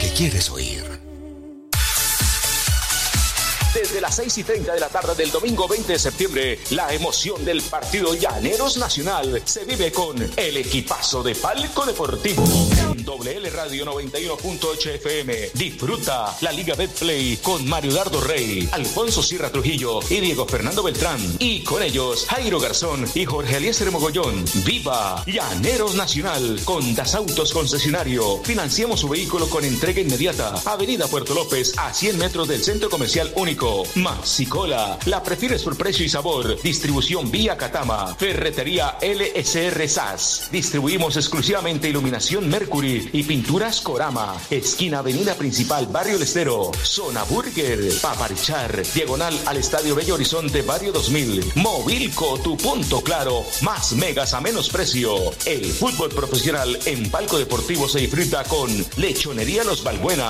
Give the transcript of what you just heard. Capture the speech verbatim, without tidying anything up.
que quieres oír. Desde las seis y treinta de la tarde del domingo veinte de septiembre, la emoción del partido Llaneros Nacional se vive con el equipazo de Palco Deportivo. En Doble L Radio noventa y uno punto ocho F M, disfruta la Liga Betplay con Mario Dardo Rey, Alfonso Sierra Trujillo y Diego Fernando Beltrán. Y con ellos, Jairo Garzón y Jorge Eliezer Mogollón. ¡Viva Llaneros Nacional! Con Das Autos Concesionario. Financiamos su vehículo con entrega inmediata. Avenida Puerto López, a cien metros del Centro Comercial Único. Maxicola, la prefieres por precio y sabor. Distribución vía Catama. Ferretería L S R S A S. Distribuimos exclusivamente iluminación Mercury y pinturas Corama. Esquina Avenida Principal, Barrio El Estero. Zona Burger, Paparichar, diagonal al Estadio Bello Horizonte, Barrio dos mil. Movilco, tu punto claro. Más megas a menos precio. El fútbol profesional en Palco Deportivo se disfruta con Lechonería Los Balbuena.